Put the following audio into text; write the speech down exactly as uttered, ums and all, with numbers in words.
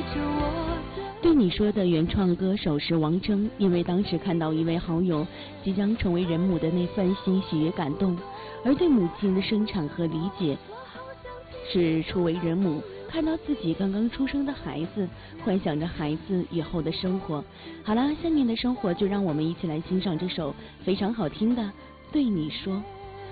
对你说的原创歌手是王铮，因为当时看到一位好友即将成为人母的那份欣喜与感动，而对母亲的生产和理解是初为人母，看到自己刚刚出生的孩子，幻想着孩子以后的生活。好了，下面的生活就让我们一起来欣赏这首非常好听的《对你说》。